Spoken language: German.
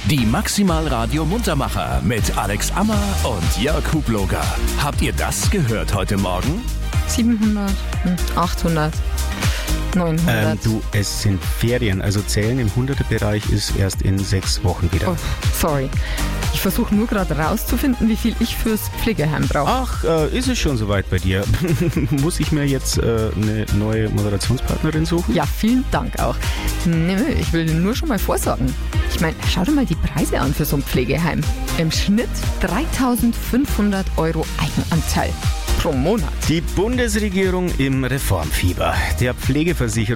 Die Maximal Radio Muntermacher mit Alex Ammer und Jörg Hubloger. Habt ihr das gehört heute Morgen? 700, 800, 900. Es sind Ferien, also Zählen im 100er-Bereich ist erst in 6 Wochen wieder. Oh, sorry. Ich versuche nur gerade rauszufinden, wie viel ich fürs Pflegeheim brauche. Ach, ist es schon soweit bei dir? Muss ich mir jetzt eine neue Moderationspartnerin suchen? Ja, vielen Dank auch. Nö, ich will nur schon mal vorsorgen. Ich meine, schau dir mal die Preise an für so ein Pflegeheim. Im Schnitt 3.500 € Eigenanteil pro Monat. Die Bundesregierung im Reformfieber. Der Pflegeversicherung